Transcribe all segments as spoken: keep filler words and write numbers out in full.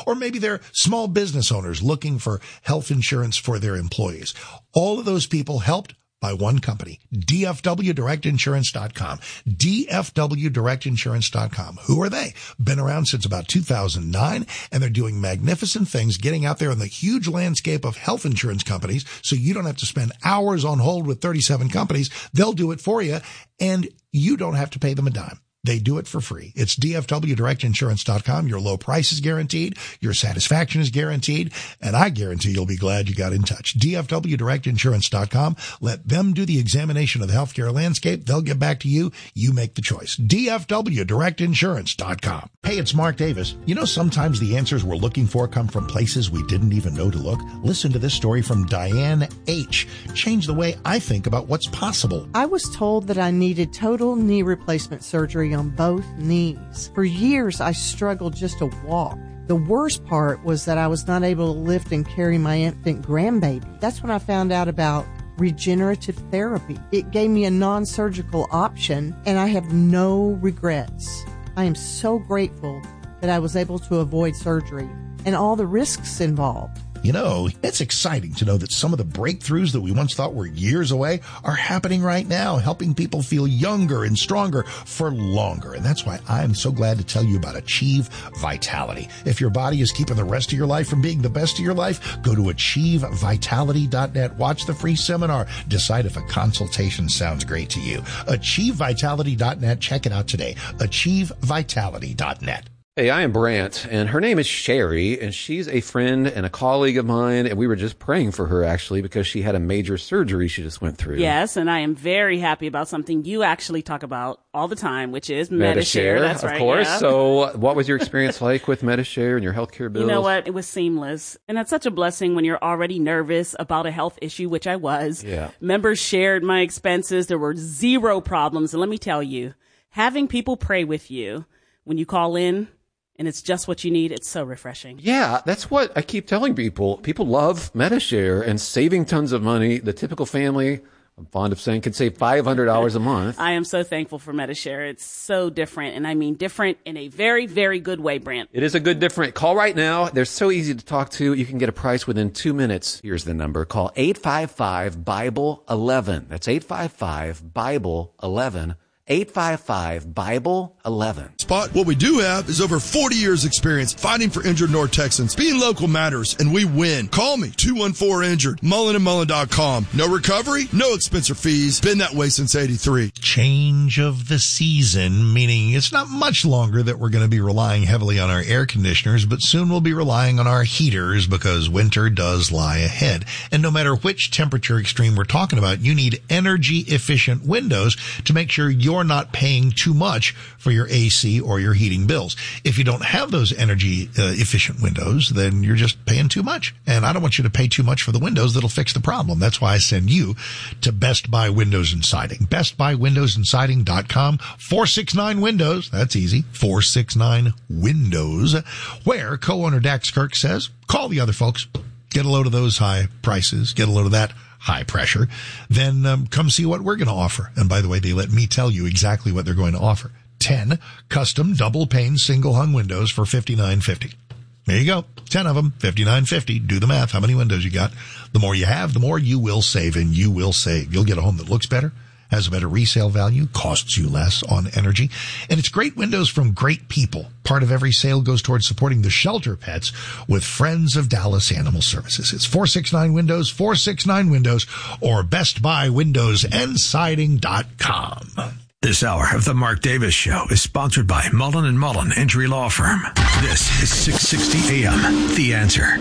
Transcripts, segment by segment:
Or maybe they're small business owners looking for health insurance for their employees. All of those people helped by one company, D F W Direct Insurance dot com. D F W Direct Insurance dot com. Who are they? Been around since about two thousand nine, and they're doing magnificent things, getting out there in the huge landscape of health insurance companies, so you don't have to spend hours on hold with thirty-seven companies. They'll do it for you, and you don't have to pay them a dime. They do it for free. It's D F W Direct Insurance dot com. Your low price is guaranteed. Your satisfaction is guaranteed. And I guarantee you'll be glad you got in touch. D F W Direct Insurance dot com. Let them do the examination of the healthcare landscape. They'll get back to you. You make the choice. D F W Direct Insurance dot com. Hey, it's Mark Davis. You know, sometimes the answers we're looking for come from places we didn't even know to look. Listen to this story from Diane H. Changed the way I think about what's possible. I was told that I needed total knee replacement surgery on both knees. For years, I struggled just to walk. The worst part was that I was not able to lift and carry my infant grandbaby. That's when I found out about regenerative therapy. It gave me a non-surgical option, and I have no regrets. I am so grateful that I was able to avoid surgery and all the risks involved. You know, it's exciting to know that some of the breakthroughs that we once thought were years away are happening right now, helping people feel younger and stronger for longer. And that's why I'm so glad to tell you about Achieve Vitality. If your body is keeping the rest of your life from being the best of your life, go to achieve vitality dot net. Watch the free seminar. Decide if a consultation sounds great to you. achieve vitality dot net. Check it out today. achieve vitality dot net. Hey, I am Brant, and her name is Sherry, and she's a friend and a colleague of mine, and we were just praying for her, actually, because she had a major surgery she just went through. Yes, and I am very happy about something you actually talk about all the time, which is Medi-Share. That's right, of course. Yeah. So what was your experience like with Medi-Share and your healthcare bills? You know what? It was seamless, and that's such a blessing when you're already nervous about a health issue, which I was. Yeah. Members shared my expenses. There were zero problems, and let me tell you, having people pray with you when you call in, and it's just what you need. It's so refreshing. Yeah, that's what I keep telling people. People love Medi-Share and saving tons of money. The typical family, I'm fond of saying, can save five hundred dollars a month. I am so thankful for Medi-Share. It's so different, and I mean different in a very, very good way, Brant. It is a good different. Call right now. They're so easy to talk to. You can get a price within two minutes. Here's the number. Call eight five five, Bible eleven. That's eight five five, Bible eleven. eight five five, Bible eleven. Spot, what we do have is over forty years experience fighting for injured North Texans. Being local matters, and we win. Call me, two one four injured, mullen and mullen dot com. No recovery, no expense or fees. Been that way since eighty-three. Change of the season, meaning it's not much longer that we're going to be relying heavily on our air conditioners, but soon we'll be relying on our heaters because winter does lie ahead. And no matter which temperature extreme we're talking about, you need energy efficient windows to make sure you're You're not paying too much for your A C or your heating bills. If you don't have those energy uh, efficient windows, then you're just paying too much. And I don't want you to pay too much for the windows that'll fix the problem. That's why I send you to Best Buy Windows and Siding. best buy windows and siding dot com. four six nine Windows. That's easy. four six nine Windows. Where co-owner Dax Kirk says, call the other folks. Get a load of those high prices. Get a load of that high pressure, then um, come see what we're going to offer. And by the way, they let me tell you exactly what they're going to offer. ten custom double pane single hung windows for fifty-nine fifty. There you go. ten of them, fifty-nine fifty. Do the math. How many windows you got? The more you have, the more you will save, and you will save. You'll get a home that looks better, has a better resale value, costs you less on energy, and it's great windows from great people. Part of every sale goes towards supporting the shelter pets with Friends of Dallas Animal Services. It's four six nine Windows, four six nine Windows, or Best Buy Windows and Siding dot com. This hour of the Mark Davis Show is sponsored by Mullen and Mullen Injury Law Firm. This is six sixty A M, The Answer.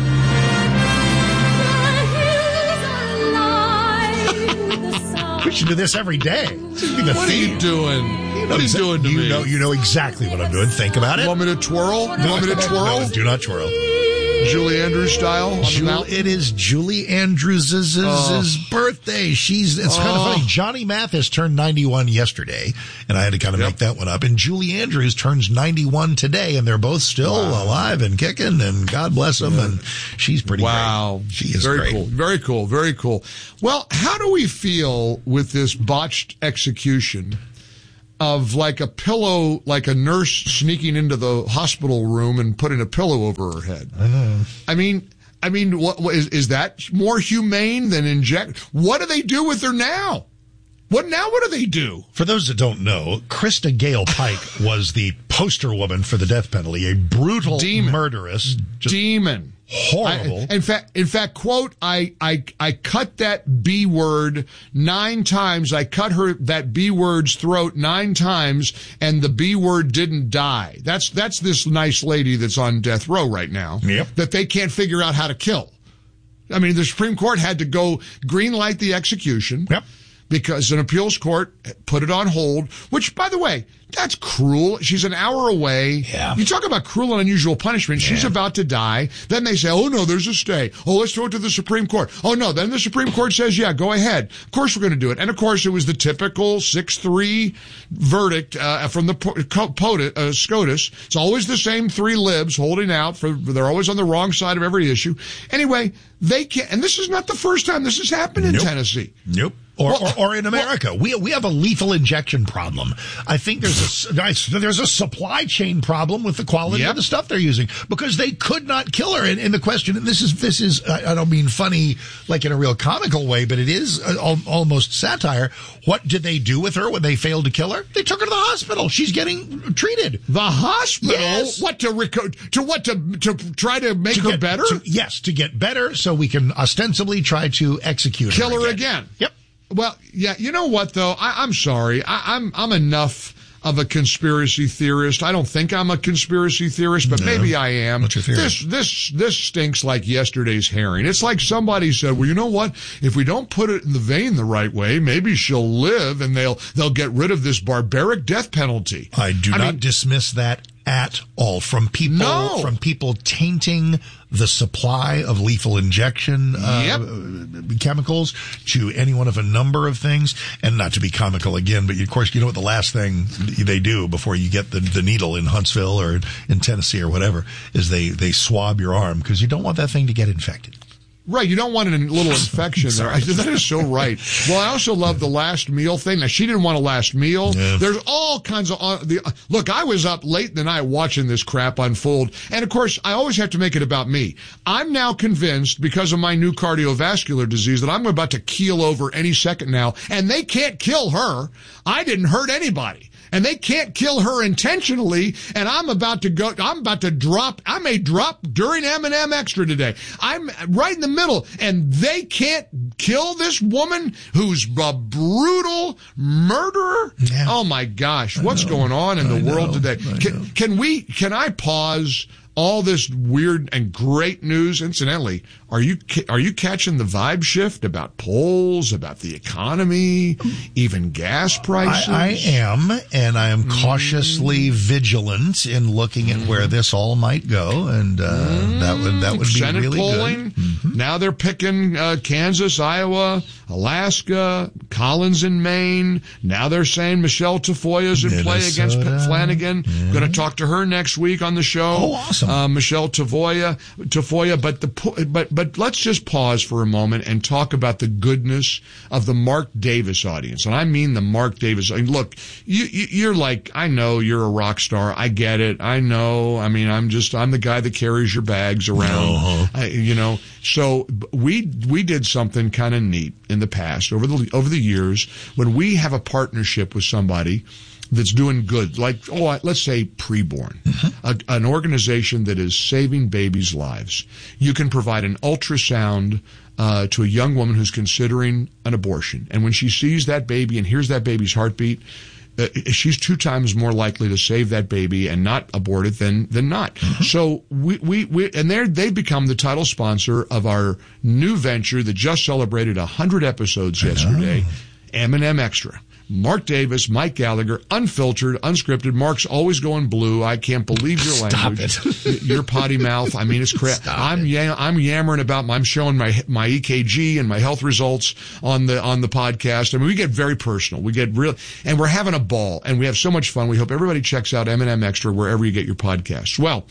We should do this every day. What are you doing? What are you doing to you me? Know, you know exactly what I'm doing. Think about it. You want me to twirl? You want me to twirl? No, do not twirl. Julie Andrews style? Jul- it is Julie Andrews' Oh. birthday. She's, it's kind of Oh. funny. Johnny Mathis turned ninety-one yesterday, and I had to kind of Yep. make that one up. And Julie Andrews turns ninety-one today, and they're both still Wow. alive and kicking, and God bless them. And she's pretty Wow. great. She is very great. cool. Very cool. Very cool. Well, how do we feel with this botched execution of like a pillow, like a nurse sneaking into the hospital room and putting a pillow over her head. I know. I mean, I mean, what, what is, is that more humane than inject? What do they do with her now? What now? What do they do? For those that don't know, Krista Gale Pike was the poster woman for the death penalty, a brutal Demon. murderess. Just Demon. horrible. I, in fact, in fact, quote, I, I, I cut that B word nine times. I cut her, that B word's throat nine times, and the B word didn't die. That's, that's this nice lady that's on death row right now. Yep. That they can't figure out how to kill. I mean, the Supreme Court had to go green light the execution. Yep. Because an appeals court put it on hold, which, by the way, that's cruel. She's an hour away. Yeah. You talk about cruel and unusual punishment. Yeah. She's about to die. Then they say, oh, no, there's a stay. Oh, let's throw it to the Supreme Court. Oh, no. Then the Supreme Court says, yeah, go ahead. Of course we're going to do it. And, of course, it was the typical six three verdict uh, from the POTUS, uh, SCOTUS. It's always the same three libs holding out. for. They're always on the wrong side of every issue. Anyway, they can't. And this is not the first time this has happened in Nope. Tennessee. Nope. Or, Well, or, or in America, we we have a lethal injection problem. I think there's a there's a supply chain problem with the quality Yep. of the stuff they're using because they could not kill her. And, and the question, and this is this is I don't mean funny like in a real comical way, but it is al- almost satire. What did they do with her when they failed to kill her? They took her to the hospital. She's getting treated. The hospital? Yes. What to reco- to what to to try to make To her get- better? to- yes, to get better, so we can ostensibly try to execute Kill her her again. again. Yep. Well, yeah, you know what though? I, I'm sorry. I, I'm I'm enough of a conspiracy theorist. I don't think I'm a conspiracy theorist, but No. maybe I am. What's your theory? This this this stinks like yesterday's herring. It's like somebody said, well, you know what? If we don't put it in the vein the right way, maybe she'll live and they'll they'll get rid of this barbaric death penalty. I do I not mean, dismiss that at all. From people, No. from people tainting the supply of lethal injection uh, Yep. chemicals to any one of a number of things, and not to be comical again, but of course, you know what the last thing they do before you get the, the needle in Huntsville or in Tennessee or whatever is they, they swab your arm because you don't want that thing to get infected. Right, you don't want a little infection there. I, that is so right. Well, I also love the last meal thing. Now, she didn't want a last meal. Yeah. There's all kinds of... Uh, the, uh, look, I was up late in the night watching this crap unfold. And, of course, I always have to make it about me. I'm now convinced, because of my new cardiovascular disease, that I'm about to keel over any second now. And they can't kill her. I didn't hurt anybody. And they can't kill her intentionally, and I'm about to go, I'm about to drop, I may drop during M and M Extra today. I'm right in the middle, and they can't kill this woman who's a brutal murderer? Yeah. Oh my gosh, what's going on in I the know. world today? I Can, know. can we, can I pause all this weird and great news? Incidentally, are you are you catching the vibe shift about polls, about the economy, even gas prices? I, I am, and I am cautiously vigilant in looking at where this all might go, and uh, that would that would be Senate really polling. good. Now they're picking uh, Kansas, Iowa, Alaska, Collins in Maine. Now they're saying Michelle Tafoya's in play against Minnesota. Flanagan. Yeah. Going to talk to her next week on the show. Oh, awesome. Uh, Michelle Tafoya, Tafoya. But the po- but but let's just pause for a moment and talk about the goodness of the Mark Davis audience, and I mean the Mark Davis. I mean, look, you, you you're like, I know you're a rock star. I get it. I know. I mean, I'm just I'm the guy that carries your bags around. Uh-huh. I, you know, so we we did something kind of neat in the past over the over the years when we have a partnership with somebody that's doing good, like, oh, let's say Preborn, mm-hmm. a, an organization that is saving babies' lives. You can provide an ultrasound uh, to a young woman who's considering an abortion, and when she sees that baby and hears that baby's heartbeat, uh, she's two times more likely to save that baby and not abort it than than not. Mm-hmm. So we we, we and they they've become the title sponsor of our new venture that just celebrated a hundred episodes yesterday, M and M Extra. Mark Davis, Mike Gallagher, unfiltered, unscripted. Mark's always going blue. I can't believe your Stop language. it. Your potty mouth. I mean, it's crap. Stop I'm it. ya- I'm yammering about. My, I'm showing my my E K G and my health results on the on the podcast. I mean, we get very personal. We get real, and we're having a ball, and we have so much fun. We hope everybody checks out M and M Extra wherever you get your podcasts. Well,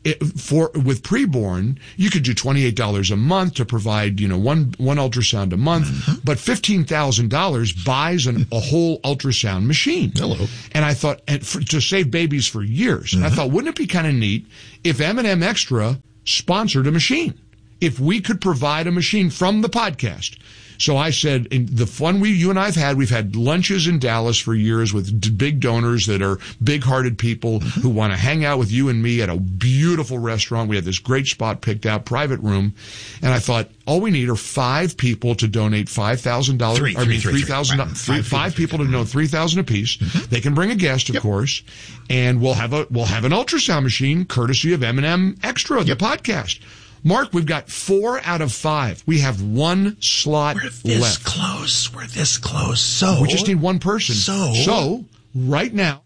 it, for with preborn, you could do twenty-eight dollars a month to provide, you know, one one ultrasound a month, mm-hmm. but fifteen thousand dollars buys an, a whole ultrasound machine. Hello. And I thought, and for, to save babies for years. Mm-hmm. And I thought, wouldn't it be kind of neat if M and M Extra sponsored a machine? If we could provide a machine from the podcast. So I said, in the fun we, you and I have had, we've had lunches in Dallas for years with d- big donors that are big-hearted people who want to hang out with you and me at a beautiful restaurant. We had this great spot picked out, private room. And I thought, all we need are five people to donate five thousand dollars. Three, I mean, three, three thousand dollars. Right. Five, five people to donate three thousand dollars apiece. Mm-hmm. They can bring a guest, of yep. course. And we'll have a, we'll have an ultrasound machine courtesy of M and M Extra, yep. the podcast. Mark, we've got four out of five. We have one slot We're this left. close. We're this close. So we just need one person. So so right now,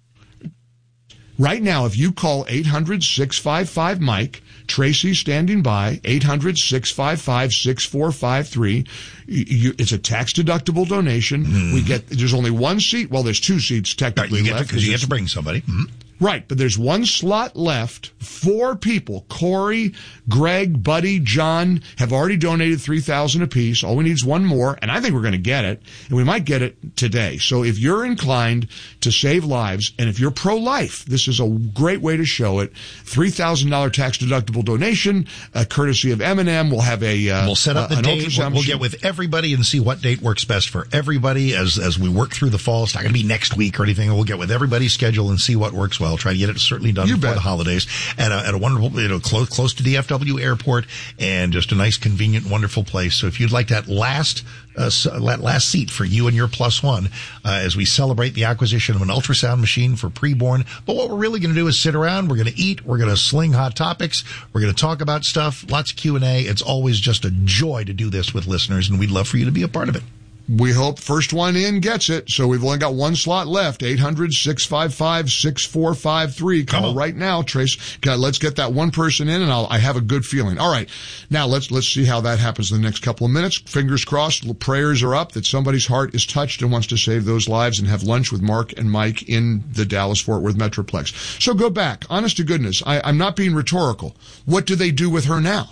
right now, if you call eight hundred, six five five, Mike, Tracy's standing by, eight hundred, six five five, six four five three. You, it's a tax-deductible donation. Mm-hmm. We get, there's only one seat. Well, there's two seats technically right, you left. Because you get to bring somebody. Mm-hmm. Right, but there's one slot left. Four people, Corey, Greg, Buddy, John, have already donated three thousand dollars apiece. All we need is one more, and I think we're going to get it, and we might get it today. So if you're inclined to save lives, and if you're pro-life, this is a great way to show it. three thousand dollars tax-deductible donation, uh, courtesy of M and M. We'll have a uh, We'll set up the uh, date. We'll, we'll get with everybody and see what date works best for everybody as as we work through the fall. It's not going to be next week or anything. We'll get with everybody's schedule and see what works well. Try to get it certainly done you before bet. the holidays at a, at a wonderful, you know, close close to D F W airport, and just a nice, convenient, wonderful place. So if you'd like that last uh, that last seat for you and your plus one uh, as we celebrate the acquisition of an ultrasound machine for preborn. But what we're really going to do is sit around. We're going to eat. We're going to sling hot topics. We're going to talk about stuff. Lots of Q and A. It's always just a joy to do this with listeners, and we'd love for you to be a part of it. We hope first one in gets it. So we've only got one slot left. eight hundred, six five five, six four five three. Call right now, Trace. Okay, let's get that one person in, and I'll, I have a good feeling. All right. Now let's, let's see how that happens in the next couple of minutes. Fingers crossed. Prayers are up that somebody's heart is touched and wants to save those lives and have lunch with Mark and Mike in the Dallas-Fort Worth Metroplex. So go back. Honest to goodness. I, I'm not being rhetorical. What do they do with her now?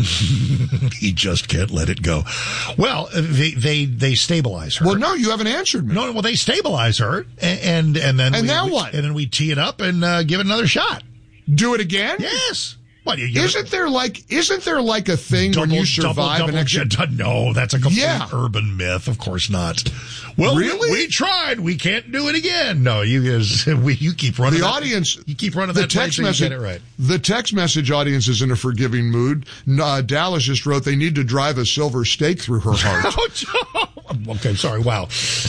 He just can't let it go. Well, they, they, they stabilize her. Well, no, you haven't answered me. No, well, they stabilize her, and and, and then and we, now we, what? And then we tee it up and uh, give it another shot. Do it again? Yes. What? You give isn't it, there like isn't there like a thing double, when you survive double, double, an extra? jet, no, that's a complete yeah. urban myth. Of course not. Well, really? we, we tried. We can't do it again. No, you guys, we, you keep running. The that, audience, you keep running the that text place message. You get it right. The text message audience is in a forgiving mood. Uh, Dallas just wrote they need to drive a silver stake through her heart. Okay, sorry. Wow.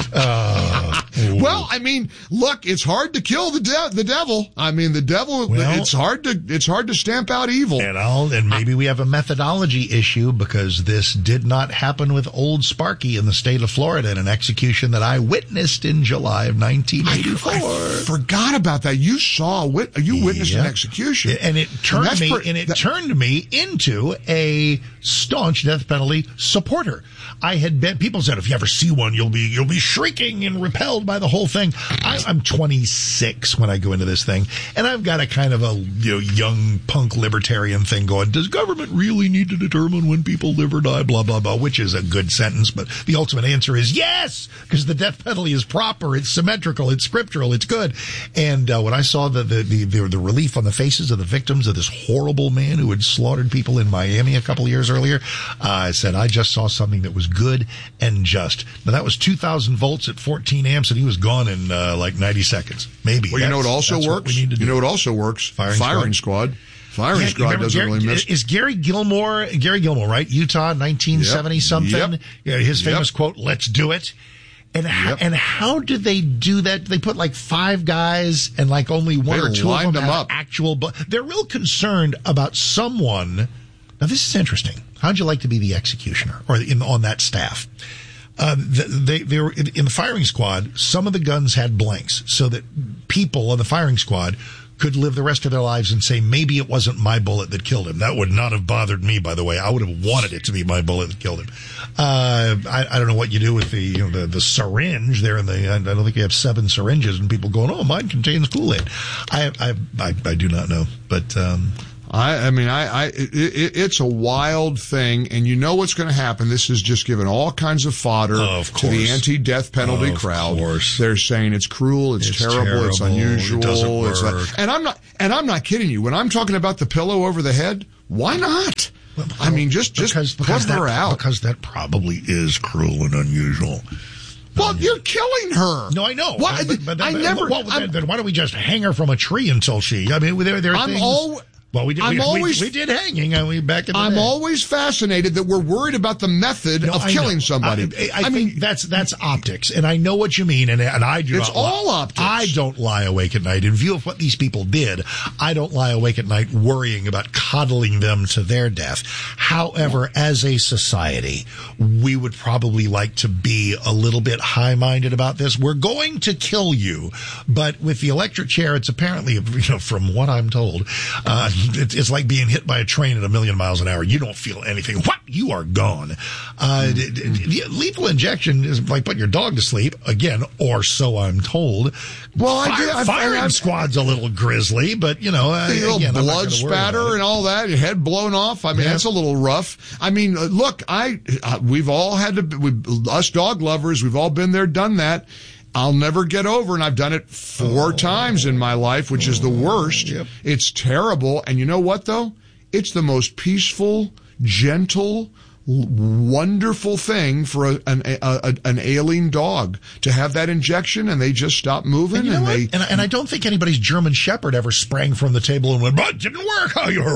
Uh, well, I mean, look, it's hard to kill the de- the devil. I mean, the devil. Well, it's hard to it's hard to stamp out evil. And I'll, and maybe we have a methodology issue because this did not happen with Old Sparky in the state of Florida in an execution that I witnessed in July of nineteen eighty-four. I, I forgot about that. You saw you witnessed yeah. an execution, and it turned and me per- and it that- turned me into a staunch death penalty supporter. I had been, people said, if you ever see one, you'll be, you'll be shrieking and repelled by the whole thing. I, I'm twenty-six when I go into this thing, and I've got a kind of a, you know, young punk libertarian thing going, does government really need to determine when people live or die, blah, blah, blah, which is a good sentence, but the ultimate answer is yes, because the death penalty is proper, it's symmetrical, it's scriptural, it's good. And uh, when I saw the, the, the, the, the relief on the faces of the victims of this horrible man who had slaughtered people in Miami a couple of years earlier, uh, I said, I just saw something that was good and just. Now, that was two thousand volts at fourteen amps, and he was gone in uh, like ninety seconds. Maybe. Well, you know what also works? We need to you do. know what also works? Firing, Firing squad. squad. Firing yeah, squad doesn't Gary, really miss. Is Gary Gilmore, Gary Gilmore, right? Utah, nineteen seventy something. Yep. Yeah, his famous Yep. quote, let's do it. And, yep. how, and how do they do that? They put like five guys and like only one They or two of them, them have up. actual, bu- they're real concerned about someone. Now, this is interesting. How'd you like to be the executioner or in, on that staff? Uh, they, they were in, in the firing squad. Some of the guns had blanks so that people on the firing squad could live the rest of their lives and say, maybe it wasn't my bullet that killed him. That would not have bothered me, by the way. I would have wanted it to be my bullet that killed him. Uh, I, I don't know what you do with the, you know, the, the syringe there in the, I don't think you have seven syringes and people going, oh, mine contains Kool-Aid. I, I, I, I do not know, but, um, I, I mean, I, I, it, it, it's a wild thing, and you know what's going to happen. This is just given all kinds of fodder of to the anti-death penalty of crowd. Course. They're saying it's cruel, it's, it's terrible, terrible, it's unusual. it doesn't work. It's like, and I'm not, and I'm not kidding you. When I'm talking about the pillow over the head, why not? Well, I mean, just, just because, put because her that, out. Because that probably is cruel and unusual. Well, um, you're killing her. No, I know. What? Uh, but, but, I but, never. Well, then, then why don't we just hang her from a tree until she? I mean, there, there are I'm things. Al- well, we did. I'm We, always, we, we did hanging. I mean, back in the I'm day. always fascinated that we're worried about the method no, of I killing know. somebody. I, I, I, I mean, think that's that's optics, and I know what you mean, and and I do. It's not all lie. optics. I don't lie awake at night in view of what these people did. I don't lie awake at night worrying about coddling them to their death. However, as a society, we would probably like to be a little bit high-minded about this. We're going to kill you, but with the electric chair, it's apparently, you know, from what I'm told, uh, it, it's like being hit by a train at a million miles an hour. You don't feel anything. What? You are gone. Uh, mm-hmm. Lethal injection is like putting your dog to sleep, again, or so I'm told. Well, I Fire, did. I've, firing I've, squad's a little grisly, but, you know, uh, the again, blood spatter and all that, your head blown off. I mean, yeah. That's a little rough. I mean, look, I, uh, we've all had to, we, us dog lovers, we've all been there, done that. I'll never get over, and I've done it four oh. times in my life, which is the worst. Yep. It's terrible. And you know what, though? It's the most peaceful, gentle, wonderful thing for a, an, a, a, an ailing dog to have that injection, and they just stop moving. And, you know and they and, and I don't think anybody's German Shepherd ever sprang from the table and went, "But it didn't work."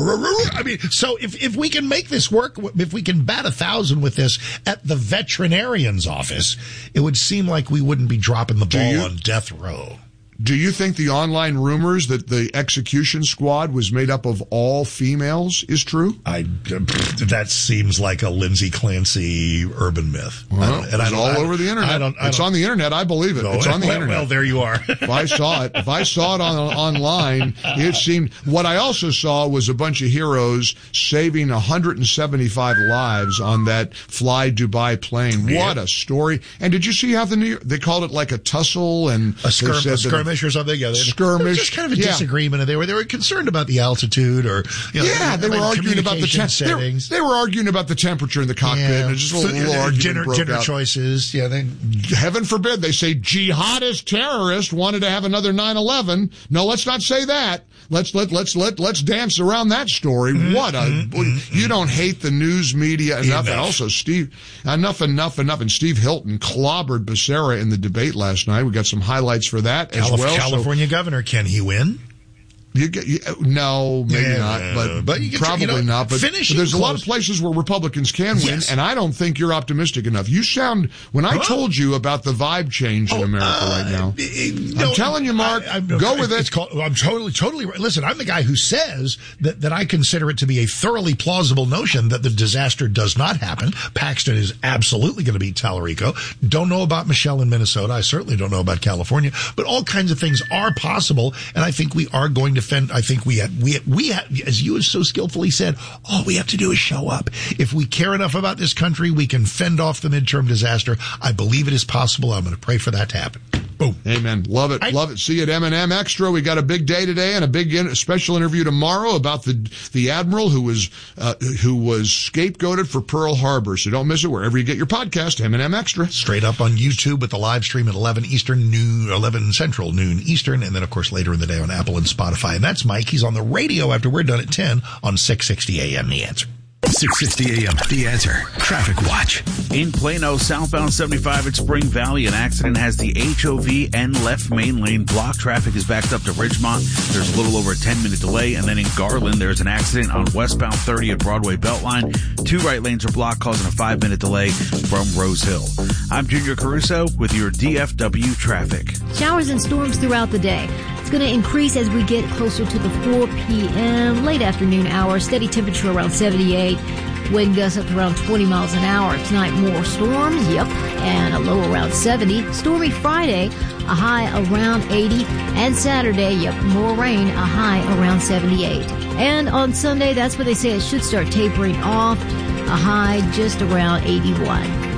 I mean, so if if we can make this work, if we can bat a thousand with this at the veterinarian's office, it would seem like we wouldn't be dropping the ball you, on death row. Do you think the online rumors that the execution squad was made up of all females is true? I that seems like a Lindsay Clancy urban myth. Well, I and it's I all I, over the internet. I don't, I it's don't, on the internet. I believe it. No, it's on the well, internet. Well, there you are. If I saw it, if I saw it on online, it seemed. What I also saw was a bunch of heroes saving one hundred seventy-five lives on that Fly Dubai plane. Yeah. What a story! And did you see how the New York, they called it like a tussle and a, skirm, a skirmish or something? Yeah, skirmish. It was just kind of a yeah. disagreement, and they were they were concerned about the altitude, or you know, yeah, they were arguing about the te- settings. They were, they were arguing about the temperature in the cockpit, yeah. and just a little, so, little uh, argument gender, broke gender out. choices. Yeah, they, heaven forbid they say jihadist terrorist wanted to have another nine eleven. No, let's not say that. Let's let let's let let's dance around that story. Mm-hmm. What a mm-hmm. you don't hate the news media enough. enough. And also Steve, enough, enough, enough. And Steve Hilton clobbered Becerra in the debate last night. We got some highlights for that Calif- as well. California so, governor, can he win? You get, you, no, maybe yeah, not, but, but you probably you know, not. But there's a lot of places where Republicans can win, yes. and I don't think you're optimistic enough. You sound, when I huh? told you about the vibe change in oh, America uh, right now, no, I'm telling you, Mark, I, I, go with it. It's called, I'm totally, totally right. Listen, I'm the guy who says that, that I consider it to be a thoroughly plausible notion that the disaster does not happen. Paxton is absolutely going to beat Tallarico. Don't know about Michelle in Minnesota. I certainly don't know about California, but all kinds of things are possible, and I think we are going to fend, I think we We, we have, as you have so skillfully said, all we have to do is show up. If we care enough about this country, we can fend off the midterm disaster. I believe it is possible. I'm going to pray for that to happen. Boom. Amen. Love it. I, Love it. See you at M and M Extra. We got a big day today and a big in, special interview tomorrow about the the admiral who was uh, who was scapegoated for Pearl Harbor. So don't miss it wherever you get your podcast. M and M Extra. Straight up on YouTube with the live stream at eleven Eastern, noon, eleven Central, noon Eastern, and then of course later in the day on Apple and Spotify. And that's Mike. He's on the radio after we're done at ten on six sixty A M The Answer. six sixty A M The Answer. Traffic Watch. In Plano, southbound seventy-five at Spring Valley, an accident has the H O V and left main lane blocked. Traffic is backed up to Ridgemont. There's a little over a ten minute delay. And then in Garland, there's an accident on westbound thirty at Broadway Beltline. Two right lanes are blocked, causing a five minute delay from Rose Hill. I'm Junior Caruso with your D F W traffic. Showers and storms throughout the day. It's going to increase as we get closer to the four p.m. late afternoon hour. Steady temperature around seventy-eight. Wind gusts up to around twenty miles an hour. Tonight, more storms, yep, and a low around seventy. Stormy Friday, a high around eighty. And Saturday, yep, more rain, a high around seventy-eight. And on Sunday, that's when they say it should start tapering off, a high just around eighty-one.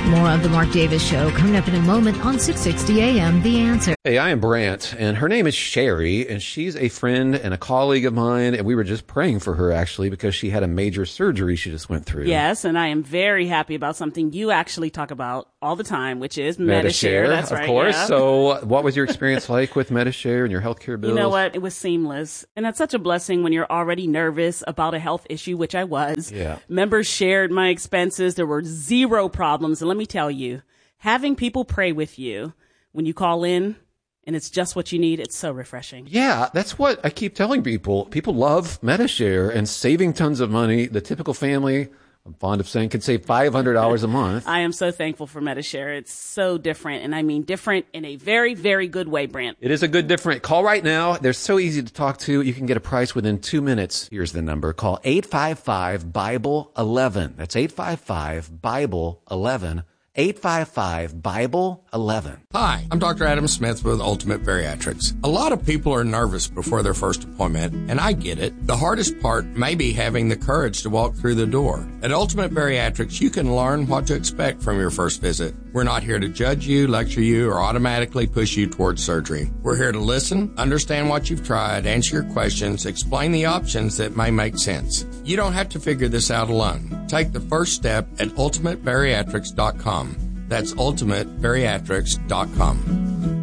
More of the Mark Davis Show coming up in a moment on six sixty A M The Answer. Hey, I am Brant, and her name is Sherry, and she's a friend and a colleague of mine, and we were just praying for her, actually, because she had a major surgery she just went through. Yes, and I am very happy about something you actually talk about all the time, which is Medi-Share. Medi-Share, That's of right, course. yeah. So what was your experience like with Medi-Share and your healthcare bills? You know what? It was seamless. And that's such a blessing when you're already nervous about a health issue, which I was. Yeah. Members shared my expenses. There were zero problems. And let me tell you, having people pray with you when you call in and it's just what you need, it's so refreshing. Yeah, that's what I keep telling people. People love Medi-Share and saving tons of money. The typical family, I'm fond of saying, can save five hundred dollars a month. I am so thankful for Medi-Share. It's so different, and I mean different in a very, very good way, Brant. It is a good different. Call right now. They're so easy to talk to. You can get a price within two minutes. Here's the number. Call eight five five, Bible eleven. That's eight five five, Bible eleven. eight five five, Bible eleven. Hi, I'm Doctor Adam Smith with Ultimate Bariatrics. A lot of people are nervous before their first appointment, and I get it. The hardest part may be having the courage to walk through the door. At Ultimate Bariatrics, you can learn what to expect from your first visit. We're not here to judge you, lecture you, or automatically push you towards surgery. We're here to listen, understand what you've tried, answer your questions, explain the options that may make sense. You don't have to figure this out alone. Take the first step at ultimate bariatrics dot com. That's ultimate bariatrics dot com.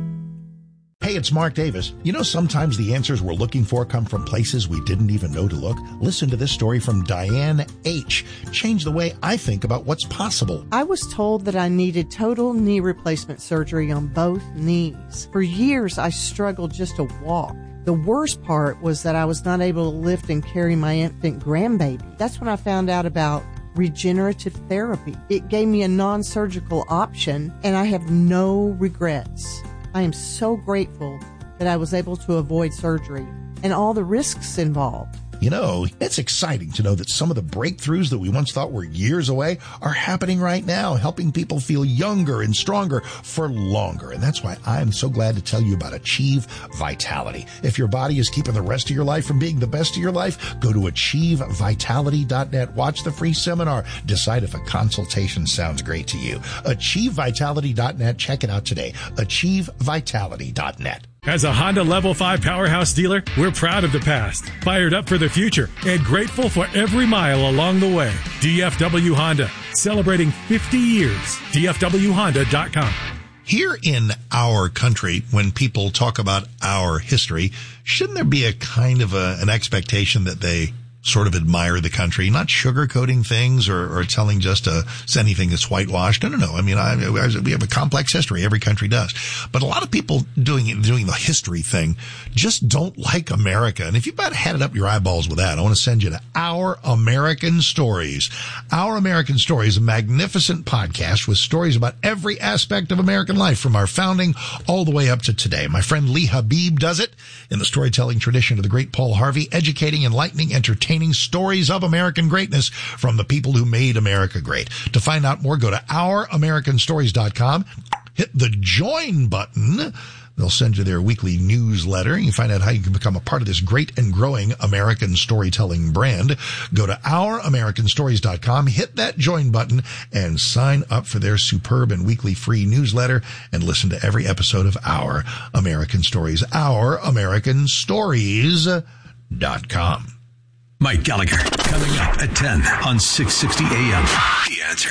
Hey, it's Mark Davis. You know, sometimes the answers we're looking for come from places we didn't even know to look. Listen to this story from Diane H. Changed the way I think about what's possible. I was told that I needed total knee replacement surgery on both knees. For years, I struggled just to walk. The worst part was that I was not able to lift and carry my infant grandbaby. That's when I found out about regenerative therapy. It gave me a non-surgical option, and I have no regrets. I am so grateful that I was able to avoid surgery and all the risks involved. You know, it's exciting to know that some of the breakthroughs that we once thought were years away are happening right now, helping people feel younger and stronger for longer. And that's why I'm so glad to tell you about Achieve Vitality. If your body is keeping the rest of your life from being the best of your life, go to achieve vitality dot net. Watch the free seminar. Decide if a consultation sounds great to you. achieve vitality dot net. Check it out today. achieve vitality dot net. As a Honda Level five powerhouse dealer, we're proud of the past, fired up for the future, and grateful for every mile along the way. D F W Honda, celebrating fifty years. D F W honda dot com. Here in our country, when people talk about our history, shouldn't there be a kind of a, an expectation that they sort of admire the country, not sugarcoating things or, or telling just uh, anything that's whitewashed? No, no, no. I mean, I, I, we have a complex history. Every country does. But a lot of people doing doing the history thing just don't like America. And if you've about had it up your eyeballs with that, I want to send you to Our American Stories. Our American Stories, a magnificent podcast with stories about every aspect of American life, from our founding all the way up to today. My friend Lee Habib does it in the storytelling tradition of the great Paul Harvey, educating, enlightening, entertaining stories of American greatness from the people who made America great. To find out more, go to our american stories dot com, hit the join button. They'll send you their weekly newsletter. You find out how you can become a part of this great and growing American storytelling brand. Go to our american stories dot com, hit that join button, and sign up for their superb and weekly free newsletter and listen to every episode of Our American Stories. our american stories dot com. Mike Gallagher, coming up at ten on six sixty A M. The Answer.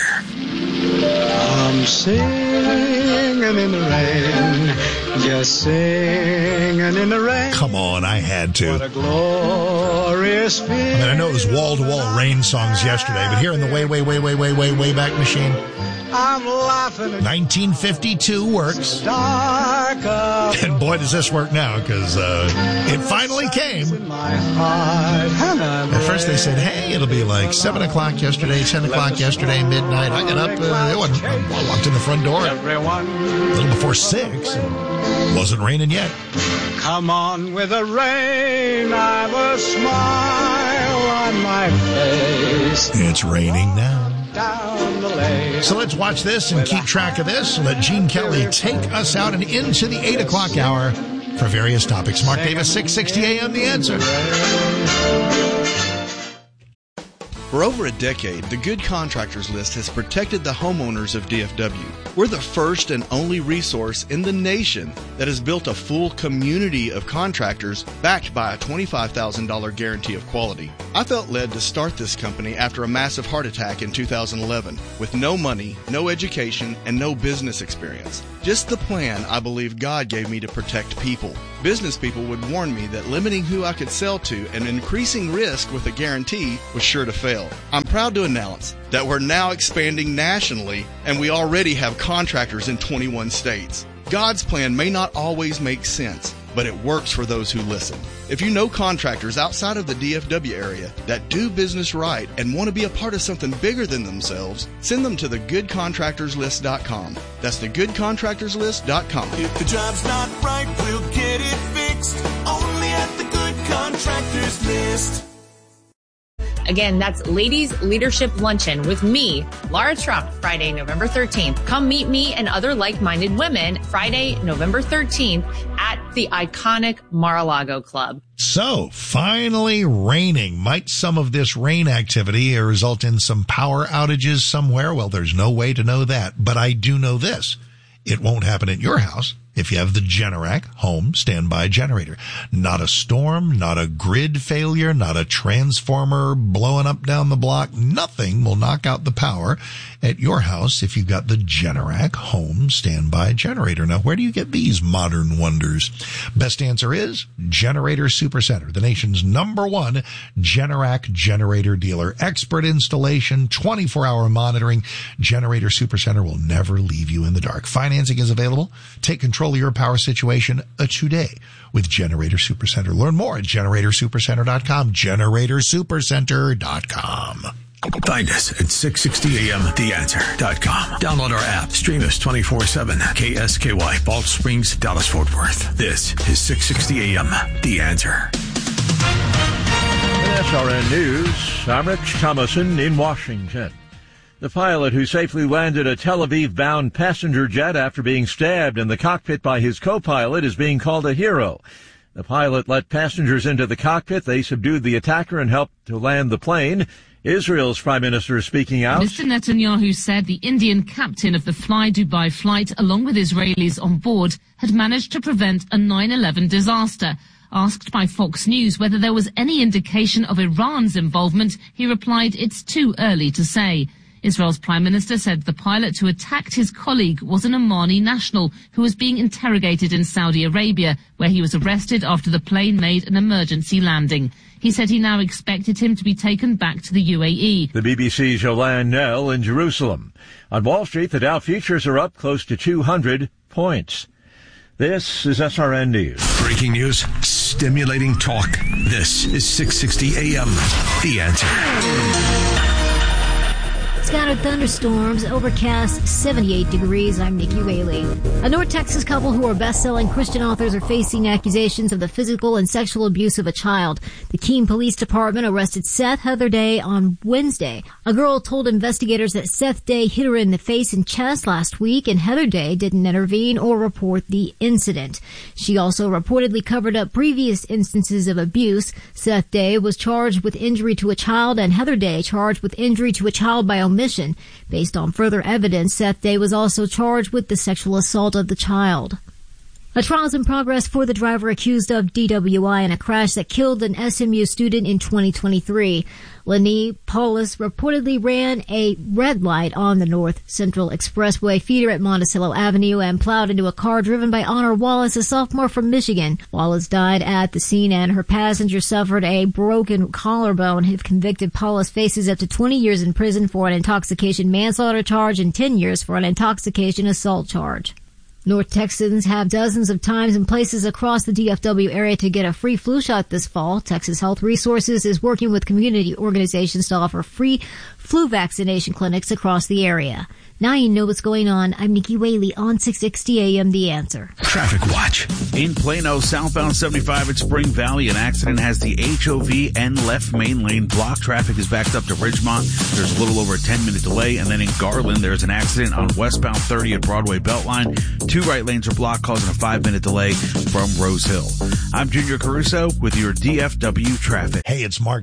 I'm singing in the rain, just singing in the rain. Come on, I had to. What a glorious feeling. I mean, I know it was wall-to-wall rain songs yesterday, but here in the way, way, way, way, way, way, way back machine, I'm laughing. nineteen fifty-two works. Dark and boy, does this work now, because uh, it finally came. At first they said, hey, it'll be like seven o'clock yesterday, ten o'clock yesterday, midnight. I got up, uh, it wasn't, I walked in the front door a little before six. It wasn't raining yet. Come on with the rain, I've a smile on my face. It's raining now. Down the lane. So let's watch this and keep track of this. Let Gene Kelly take us out and into the eight o'clock hour for various topics. Mark Davis, six sixty A M, The Answer. For over a decade, the Good Contractors List has protected the homeowners of D F W. We're the first and only resource in the nation that has built a full community of contractors backed by a twenty-five thousand dollars guarantee of quality. I felt led to start this company after a massive heart attack in two thousand eleven with no money, no education, and no business experience. Just the plan I believe God gave me to protect people. Business people would warn me that limiting who I could sell to and increasing risk with a guarantee was sure to fail. I'm proud to announce that we're now expanding nationally, and we already have contractors in twenty-one states. God's plan may not always make sense, but it works for those who listen. If you know contractors outside of the D F W area that do business right and want to be a part of something bigger than themselves, send them to the good contractors list dot com. That's the good contractors list dot com. If the job's not right, we'll get it fixed. Only at the Good Contractors List. Again, that's Ladies Leadership Luncheon with me, Laura Trump, Friday, November thirteenth. Come meet me and other like-minded women Friday, November thirteenth at the iconic Mar-a-Lago Club. So, finally raining. Might some of this rain activity result in some power outages somewhere? Well, there's no way to know that, but I do know this. It won't happen at your house if you have the Generac home standby generator. Not a storm, not a grid failure, not a transformer blowing up down the block. Nothing will knock out the power at your house if you've got the Generac home standby generator. Now, where do you get these modern wonders? Best answer is Generator Supercenter, the nation's number one Generac generator dealer. Expert installation, twenty-four hour monitoring. Generator Supercenter will never leave you in the dark. Financing is available. Take control of your power situation uh, today with Generator Supercenter. Learn more at generator supercenter dot com. generator supercenter dot com. Find us at six sixty A M the answer dot com. Download our app. Stream us twenty-four seven. K S K Y, Balch Springs, Dallas, Fort Worth. This is six sixty A M The Answer. S R N News, I'm Rich Thomason in Washington. The pilot who safely landed a Tel Aviv-bound passenger jet after being stabbed in the cockpit by his co-pilot is being called a hero. The pilot let passengers into the cockpit. They subdued the attacker and helped to land the plane. Israel's prime minister is speaking out. Mister Netanyahu said the Indian captain of the Fly Dubai flight, along with Israelis on board, had managed to prevent a nine eleven disaster. Asked by Fox News whether there was any indication of Iran's involvement, he replied, "It's too early to say." Israel's prime minister said the pilot who attacked his colleague was an Omani national who was being interrogated in Saudi Arabia, where he was arrested after the plane made an emergency landing. He said he now expected him to be taken back to the U A E. The B B C's Yolande Knell in Jerusalem. On Wall Street, the Dow futures are up close to two hundred points. This is S R N News. Breaking news, stimulating talk. This is six sixty A M The Answer. Scattered thunderstorms, overcast, seventy-eight degrees. I'm Nikki Whaley. A North Texas couple who are best-selling Christian authors are facing accusations of the physical and sexual abuse of a child. The Keene Police Department arrested Seth Heatherday on Wednesday. A girl told investigators that Seth Day hit her in the face and chest last week, and Heatherday didn't intervene or report the incident. She also reportedly covered up previous instances of abuse. Seth Day was charged with injury to a child, and Heatherday charged with injury to a child by omission. Based on further evidence, Seth Day was also charged with the sexual assault of the child. A trial's in progress for the driver accused of D W I in a crash that killed an S M U student in twenty twenty-three. Lenny Paulus reportedly ran a red light on the North Central Expressway feeder at Monticello Avenue and plowed into a car driven by Honor Wallace, a sophomore from Michigan. Wallace died at the scene and her passenger suffered a broken collarbone. If convicted, Paulus faces up to twenty years in prison for an intoxication manslaughter charge and ten years for an intoxication assault charge. North Texans have dozens of times and places across the D F W area to get a free flu shot this fall. Texas Health Resources is working with community organizations to offer free flu vaccination clinics across the area. Now you know what's going on. I'm Nikki Whaley on six sixty A M The Answer. Traffic Watch. In Plano, southbound seventy-five at Spring Valley, an accident has the H O V and left main lane blocked. Traffic is backed up to Ridgemont. There's a little over a ten minute delay. And then in Garland, there's an accident on westbound thirty at Broadway Beltline. Two right lanes are blocked, causing a five minute delay from Rose Hill. I'm Junior Caruso with your D F W traffic. Hey, it's Mark Davis.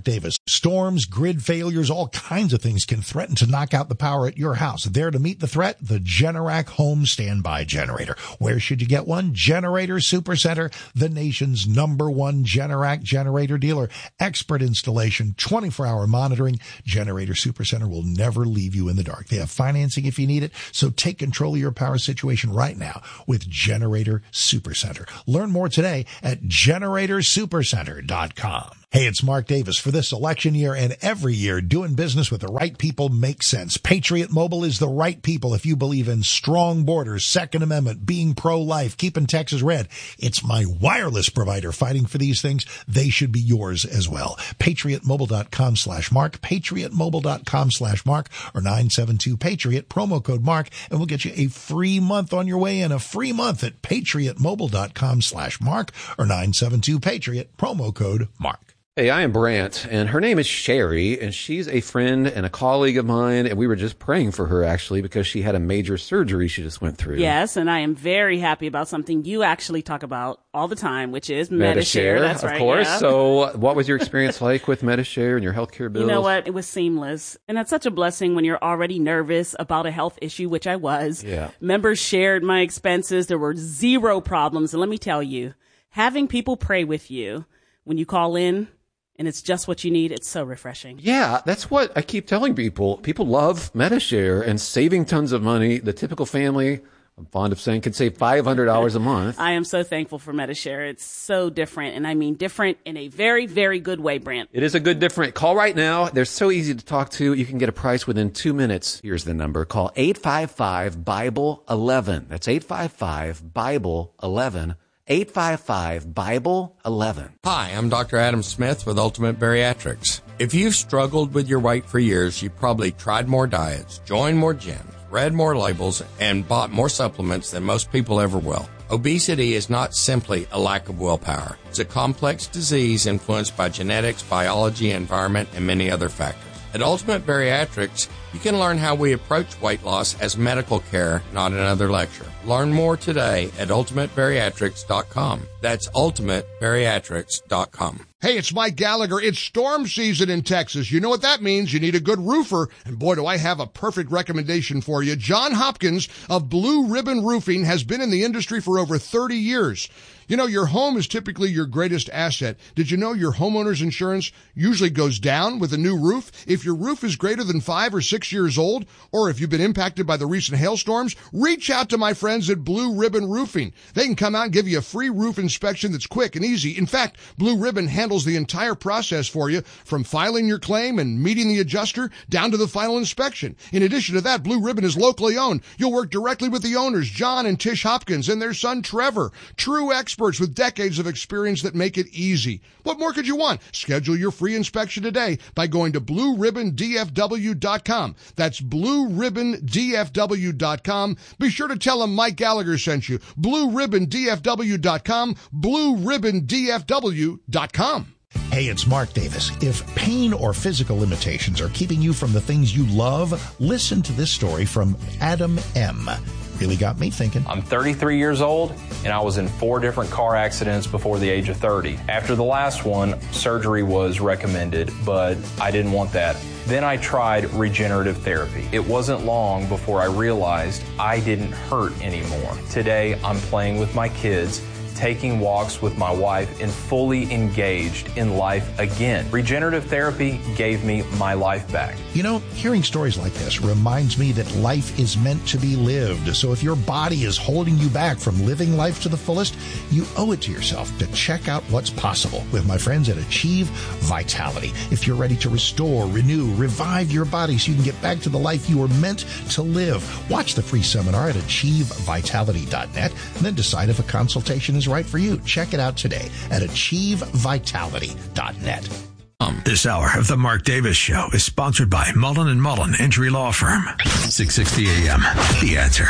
Storms, grid failures, all kinds of things can threaten to knock out the power at your house. There to meet the threat, the Generac Home Standby Generator. Where should you get one? Generator Supercenter, the nation's number one Generac generator dealer. Expert installation, twenty-four hour monitoring. Generator Supercenter will never leave you in the dark. They have financing if you need it, so take control of your power situation right now with Generator Supercenter. Learn more today at generator supercenter dot com. Hey, it's Mark Davis. For this election year and every year, doing business with the right people makes sense. Patriot Mobile is the right people if you believe in strong borders, Second Amendment, being pro-life, keeping Texas red. It's my wireless provider fighting for these things. They should be yours as well. patriot mobile dot com slash mark, patriot mobile dot com slash mark, or nine seven two Patriot, promo code Mark, and we'll get you a free month on your way in, a free month at patriot mobile dot com slash mark, or nine seven two Patriot, promo code Mark. Hey, I am Brant, and her name is Sherry, and she's a friend and a colleague of mine, and we were just praying for her, actually, because she had a major surgery she just went through. Yes, and I am very happy about something you actually talk about all the time, which is Medi-Share. Medi-Share, That's of right, course. yeah. So what was your experience like with Medi-Share and your healthcare bills? You know what? It was seamless. And that's such a blessing when you're already nervous about a health issue, which I was. Yeah. Members shared my expenses. There were zero problems. And let me tell you, having people pray with you when you call in, and it's just what you need, it's so refreshing. Yeah, that's what I keep telling people. People love Medi-Share and saving tons of money. The typical family, I'm fond of saying, can save five hundred dollars a month. I am so thankful for Medi-Share. It's so different, and I mean different in a very, very good way, Brant. It is a good different. Call right now. They're so easy to talk to. You can get a price within two minutes. Here's the number. Call eight five five, Bible eleven. That's eight five five, Bible eleven. eight five five, Bible eleven. Hi, I'm Doctor Adam Smith with Ultimate Bariatrics. If you've struggled with your weight for years, you've probably tried more diets, joined more gyms, read more labels, and bought more supplements than most people ever will. Obesity is not simply a lack of willpower. It's a complex disease influenced by genetics, biology, environment, and many other factors. At Ultimate Bariatrics, you can learn how we approach weight loss as medical care, not another lecture. Learn more today at ultimate bariatrics dot com. That's ultimate bariatrics dot com. Hey, it's Mike Gallagher. It's storm season in Texas. You know what that means. You need a good roofer. And boy, do I have a perfect recommendation for you. John Hopkins of Blue Ribbon Roofing has been in the industry for over thirty years. You know, your home is typically your greatest asset. Did you know your homeowner's insurance usually goes down with a new roof? If your roof is greater than five or six years old, or if you've been impacted by the recent hailstorms, reach out to my friends at Blue Ribbon Roofing. They can come out and give you a free roof inspection that's quick and easy. In fact, Blue Ribbon handles the entire process for you, from filing your claim and meeting the adjuster down to the final inspection. In addition to that, Blue Ribbon is locally owned. You'll work directly with the owners, John and Tish Hopkins, and their son Trevor, true experts with decades of experience that make it easy. What more could you want? Schedule your free inspection today by going to blue ribbon d f w dot com. That's blue ribbon d f w dot com. Be sure to tell them Mike Gallagher sent you. blue ribbon d f w dot com, blue ribbon d f w dot com. Hey, it's Mark Davis. If pain or physical limitations are keeping you from the things you love, listen to this story from Adam M. Really got me thinking. I'm thirty-three years old, and I was in four different car accidents before the age of thirty. After the last one, surgery was recommended, but I didn't want that. Then I tried regenerative therapy. It wasn't long before I realized I didn't hurt anymore. Today, I'm playing with my kids, taking walks with my wife, and fully engaged in life again. Regenerative therapy gave me my life back. You know, hearing stories like this reminds me that life is meant to be lived. So if your body is holding you back from living life to the fullest, you owe it to yourself to check out what's possible with my friends at Achieve Vitality. If you're ready to restore, renew, revive your body so you can get back to the life you were meant to live, watch the free seminar at achieve vitality dot net and then decide if a consultation is right for you. Check it out today at achieve vitality dot net. This hour of the Mark Davis Show is sponsored by Mullen and Mullen Injury Law Firm. six sixty A M. The Answer.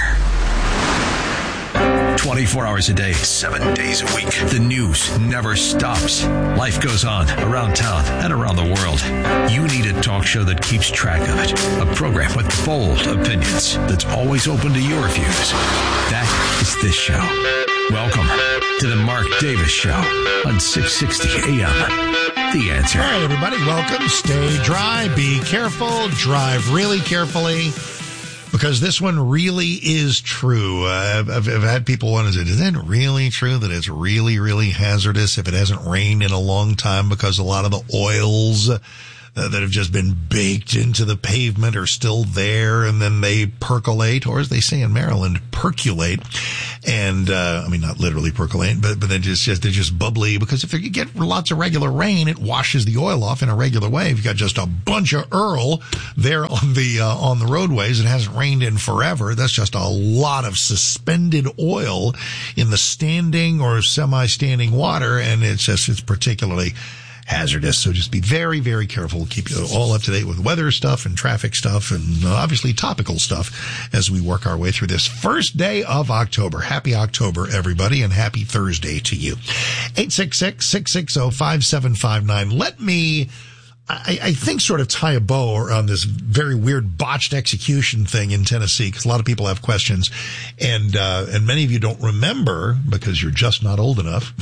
twenty-four hours a day, seven days a week. The news never stops. Life goes on around town and around the world. You need a talk show that keeps track of it. A program with bold opinions that's always open to your views. That is this show. Welcome to the Mark Davis Show on six sixty A M. The Answer. All right, everybody, welcome. Stay dry, be careful, drive really carefully, because this one really is true. Uh, I've, I've had people wonder, is it really true that it's really, really hazardous if it hasn't rained in a long time, because a lot of the oils Uh, that have just been baked into the pavement are still there, and then they percolate, or as they say in Maryland, percolate. And, uh, I mean, not literally percolate, but, but they're just, just, they're just bubbly, because if you get lots of regular rain, it washes the oil off in a regular way. If you've got just a bunch of Earl there on the, uh, on the roadways, it hasn't rained in forever. That's just a lot of suspended oil in the standing or semi-standing water, and it's just, it's particularly hazardous. So just be very, very careful. Keep you all up to date with weather stuff and traffic stuff and uh, obviously topical stuff as we work our way through this first day of October. Happy October, everybody, and happy Thursday to you. eight six six, six six zero, five seven five nine. Let me, I, I think, sort of tie a bow around this very weird botched execution thing in Tennessee, because a lot of people have questions, and uh, and many of you don't remember because you're just not old enough.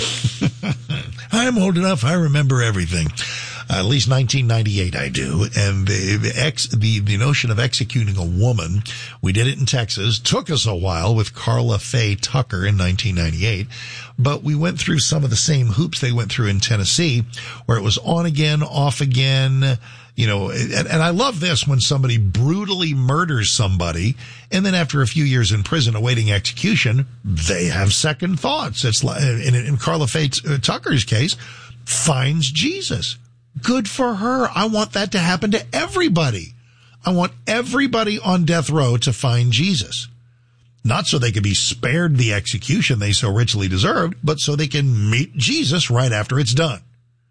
I'm old enough. I remember everything. Uh, at least nineteen ninety-eight, I do. And the, the ex, the, the notion of executing a woman, we did it in Texas. Took us a while with Carla Faye Tucker in nineteen ninety-eight. But we went through some of the same hoops they went through in Tennessee, where it was on again, off again. You know, and, and I love this when somebody brutally murders somebody, and then after a few years in prison awaiting execution, they have second thoughts. It's like, in, in Carla Faye Tucker's case, finds Jesus. Good for her. I want that to happen to everybody. I want everybody on death row to find Jesus. Not so they can be spared the execution they so richly deserved, but so they can meet Jesus right after it's done.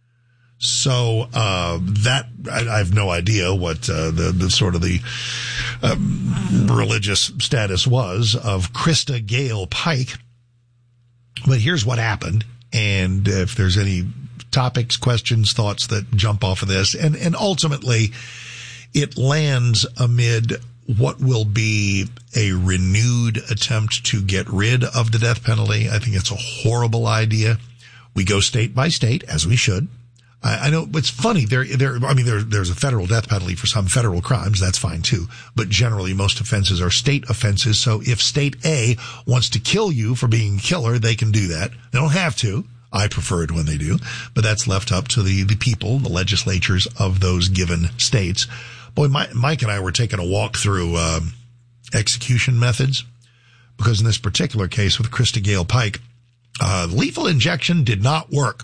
So, uh, that, I, I have no idea what, uh, the, the sort of the, um, religious status was of Krista Gale Pike. But here's what happened. And if there's any topics, questions, thoughts that jump off of this, and, and ultimately it lands amid what will be a renewed attempt to get rid of the death penalty. I think it's a horrible idea. We go state by state, as we should. I, I know it's funny. There, there, I mean, there, there's a federal death penalty for some federal crimes. That's fine too. But generally, most offenses are state offenses. So if state A wants to kill you for being a killer, they can do that. They don't have to. I prefer it when they do, but that's left up to the, the people, the legislatures of those given states. Boy, my, Mike and I were taking a walk through, um, execution methods, because in this particular case with Krista Gale Pike, uh, lethal injection did not work.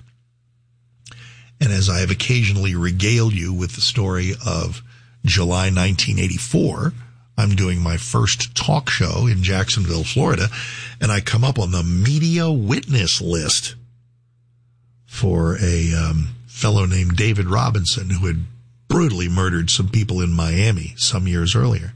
And as I have occasionally regaled you with the story of July nineteen eighty-four, I'm doing my first talk show in Jacksonville, Florida, and I come up on the media witness list for a um, fellow named David Robinson, who had brutally murdered some people in Miami some years earlier.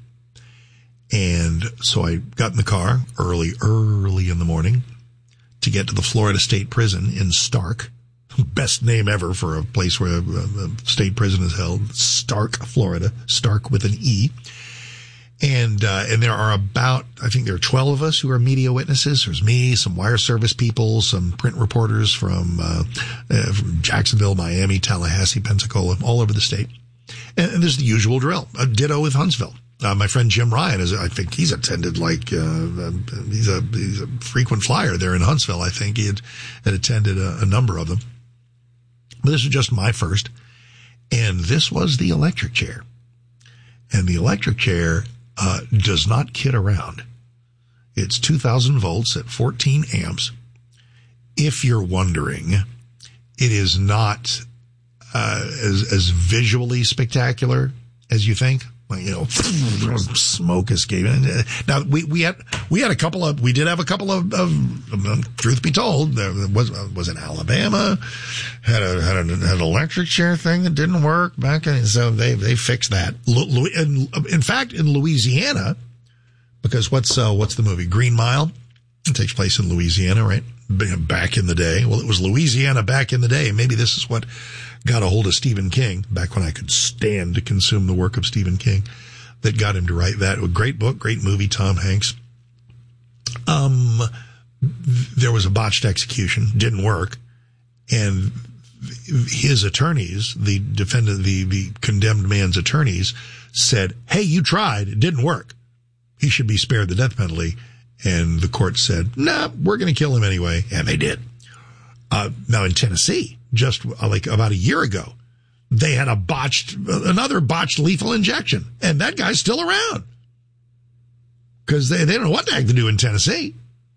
And so I got in the car early, early in the morning to get to the Florida State Prison in Stark. Best name ever for a place where a, a state prison is held. Stark, Florida. Stark with an E. And, uh, and there are about, I think there are twelve of us who are media witnesses. There's me, some wire service people, some print reporters from, uh, uh from Jacksonville, Miami, Tallahassee, Pensacola, all over the state. And, and there's the usual drill. A ditto with Huntsville. Uh, my friend Jim Ryan is, I think he's attended like, uh, he's a, he's a frequent flyer there in Huntsville. I think he had, had attended a, a number of them. But this was just my first. And this was the electric chair. And the electric chair, uh, does not kid around. It's two thousand volts at fourteen amps. If you're wondering, it is not, uh, as, as visually spectacular as you think. Like, you know, smoke escaping. Now, we, we had, we had a couple of, we did have a couple of, of, of truth be told, there was, was in Alabama, had a, had, a, had an electric chair thing that didn't work back in, so they, they fixed that. In, in fact, in Louisiana, because what's, uh, what's the movie? Green Mile? It takes place in Louisiana, right? Back in the day. Well, it was Louisiana back in the day. Maybe this is what got a hold of Stephen King, back when I could stand to consume the work of Stephen King, that got him to write that. A great book, great movie, Tom Hanks. Um, there was a botched execution, didn't work, and his attorneys, the defendant, the, the condemned man's attorneys said, hey, you tried. It didn't work. He should be spared the death penalty. And the court said, nah, we're going to kill him anyway. And they did. Uh, now in Tennessee, just like about a year ago, they had a botched, another botched lethal injection. And that guy's still around. Because they, they don't know what the heck to do in Tennessee.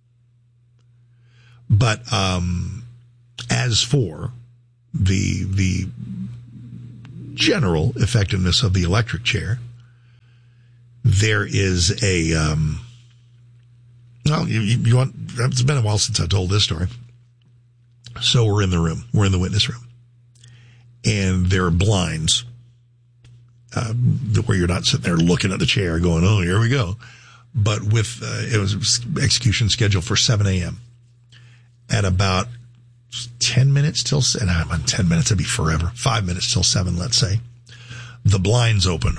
But um, as for the the general effectiveness of the electric chair, there is a um, well, you, you want it's been a while since I told this story. So we're in the room, we're in the witness room, and there are blinds uh, where you're not sitting there looking at the chair, going, "Oh, here we go." But with uh, it was execution scheduled for seven a.m. At about ten minutes till, and I'm on ten minutes, it'd be forever. Five minutes till seven, let's say. The blinds open.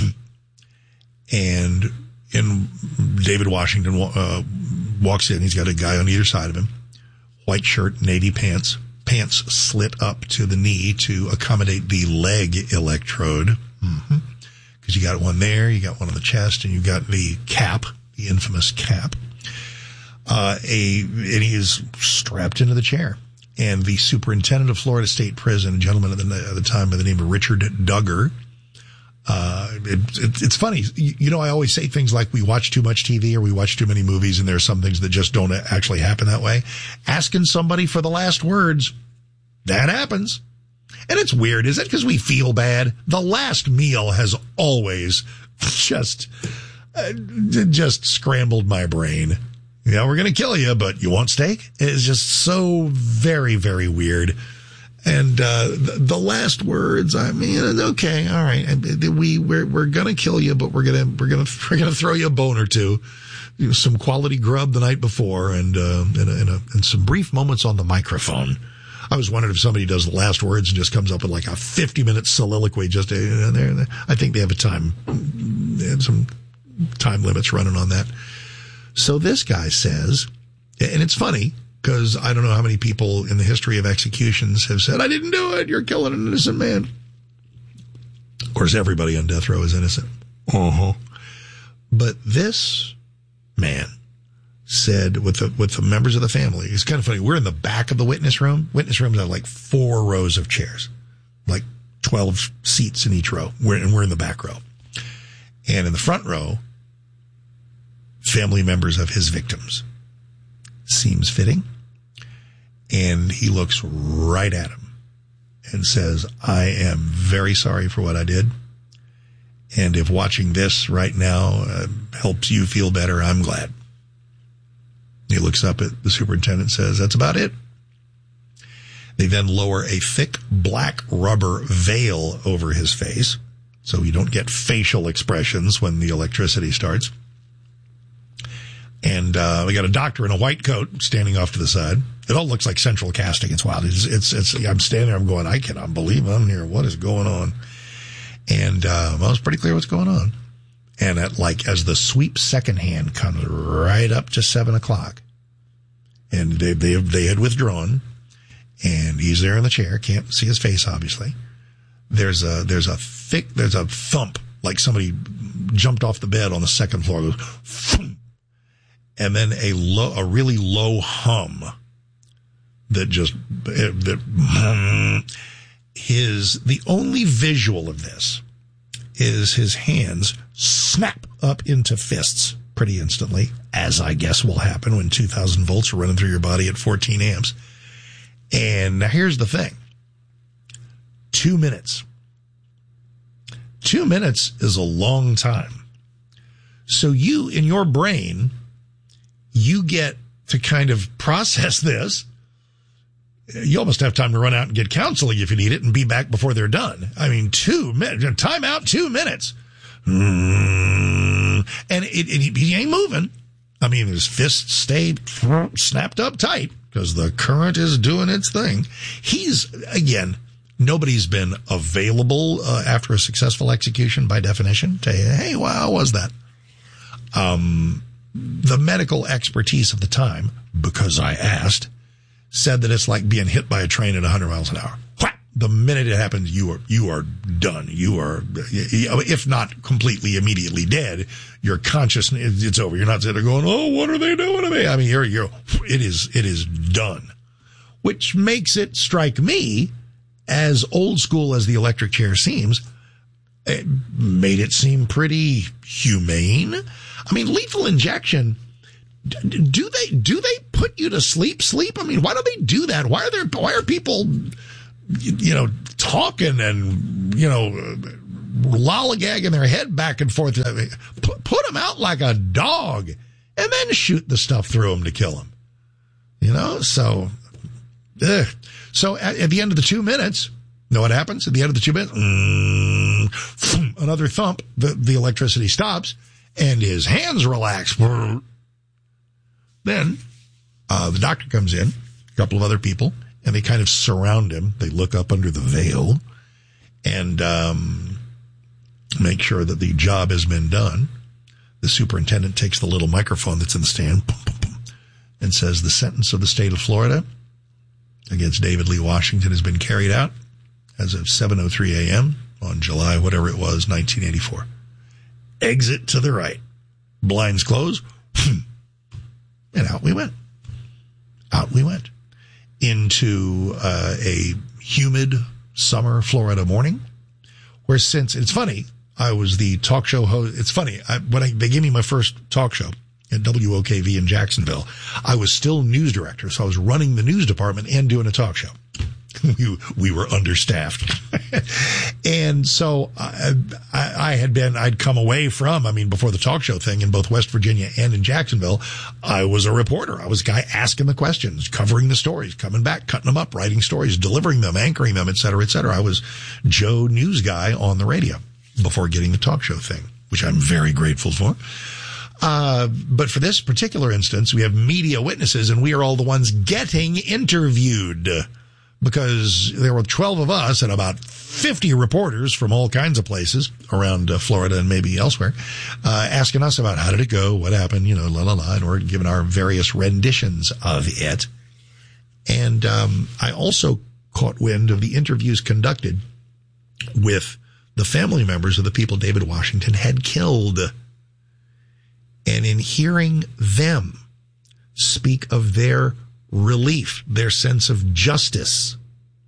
And in David Washington uh, walks in. He's got a guy on either side of him. White shirt, navy pants. Pants slit up to the knee to accommodate the leg electrode. Mm-hmm. Because you got one there, you got one on the chest, and you got the cap, the infamous cap. Uh, a, and he is strapped into the chair. And the superintendent of Florida State Prison, a gentleman at the, at the time by the name of Richard Duggar, uh, it, it, it's funny. You, you know, I always say things like we watch too much T V or we watch too many movies, and there are some things that just don't actually happen that way. Asking somebody for the last words, that happens. And it's weird, is it? Because we feel bad. The last meal has always just, uh, just scrambled my brain. Yeah, we're going to kill you, but you want steak? It's just so very, very weird. And uh, the, the last words, I mean, okay, all right, we we're we're going to kill you, but we're going to we're going to we're going to throw you a bone or two, you know, some quality grub the night before, and uh, and, and, a, and some brief moments on the microphone. I was wondering if somebody does the last words and just comes up with like a fifty minute soliloquy. Just uh, there, I think they have a time, they have some time limits running on that. So this guy says, and it's funny because I don't know how many people in the history of executions have said, I didn't do it. You're killing an innocent man. Of course, everybody on death row is innocent. Uh-huh. But this man said with the, with the members of the family, it's kind of funny. We're in the back of the witness room. Witness rooms have like four rows of chairs, like twelve seats in each row. We're, and we're in the back row. And in the front row, family members of his victims. Seems fitting. And he looks right at him and says, I am very sorry for what I did. And if watching this right now uh, helps you feel better, I'm glad. He looks up at the superintendent and says, that's about it. They then lower a thick black rubber veil over his face so you don't get facial expressions when the electricity starts. And uh, we got a doctor in a white coat standing off to the side. It all looks like central casting. It's wild. It's, it's, it's, I'm standing there, I'm going, I cannot believe I'm here. What is going on? And, uh, well, it's pretty clear what's going on. And at like, as the sweep second hand comes right up to seven o'clock, and they, they, they had withdrawn, and he's there in the chair. Can't see his face, obviously. There's a, there's a thick, there's a thump, like somebody jumped off the bed on the second floor. Goes, thump. And then a low, a really low hum that just, that his, the only visual of this is his hands snap up into fists pretty instantly, as I guess will happen when two thousand volts are running through your body at fourteen amps. And now here's the thing. Two minutes. Two minutes is a long time. So you, in your brain, you get to kind of process this. You almost have time to run out and get counseling if you need it and be back before they're done. I mean, two minutes, time out, two minutes. Mm. And it, it, he ain't moving. I mean, his fists stay snapped up tight because the current is doing its thing. He's, again, nobody's been available uh, after a successful execution by definition to, hey, well, how was that? Um, the medical expertise of the time, because I asked, said that it's like being hit by a train at one hundred miles an hour. Whack! The minute it happens, you are you are done. You are, if not completely immediately dead, your consciousness, it's over. You're not sitting there going, oh, what are they doing to me? I mean, you're, you're, it is, it is done. Which makes it strike me, as old school as the electric chair seems, it made it seem pretty humane. I mean, lethal injection, do they, do they put you to sleep, sleep? I mean, why do they do that? Why are there, why are people, you know, talking and, you know, lollygagging their head back and forth? Put, put them out like a dog and then shoot the stuff through them to kill them. You know, so, ugh. So at, at the end of the two minutes, know what happens? At the end of the two minutes, mm, another thump, the, the electricity stops, and his hands relax. Then uh, the doctor comes in, a couple of other people, and they kind of surround him. They look up under the veil and um, make sure that the job has been done. The superintendent takes the little microphone that's in the stand and says, the sentence of the state of Florida against David Lee Washington has been carried out as of seven oh three a.m. on July, whatever it was, nineteen eighty-four. Exit to the right. Blinds closed. And out we went. Out we went. Into uh, a humid summer Florida morning, where since, it's funny, I was the talk show host. It's funny, I, when I, they gave me my first talk show at W O K V in Jacksonville, I was still news director, so I was running the news department and doing a talk show. we, we were understaffed. And so I, I, I had been, I'd come away from, I mean, before the talk show thing in both West Virginia and in Jacksonville, I was a reporter. I was a guy asking the questions, covering the stories, coming back, cutting them up, writing stories, delivering them, anchoring them, et cetera, et cetera. I was Joe News Guy on the radio before getting the talk show thing, which I'm very grateful for. Uh, but for this particular instance, we have media witnesses, and we are all the ones getting interviewed, because there were twelve of us and about fifty reporters from all kinds of places around uh, Florida and maybe elsewhere, uh, asking us about how did it go, what happened, you know, la la la, and we're giving our various renditions of it. And um, I also caught wind of the interviews conducted with the family members of the people David Washington had killed. And in hearing them speak of their relief, their sense of justice,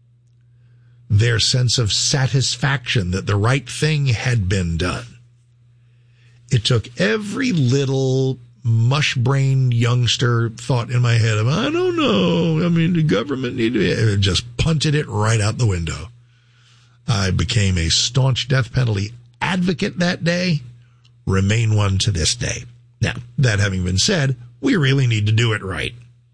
their sense of satisfaction that the right thing had been done, it took every little mush-brained youngster thought in my head of, I don't know, I mean, the government need to, it just punted it right out the window. I became a staunch death penalty advocate that day, remain one to this day. Now, that having been said, we really need to do it right.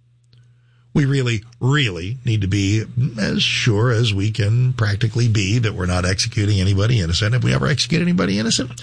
We really, really need to be as sure as we can practically be that we're not executing anybody innocent. If we ever execute anybody innocent,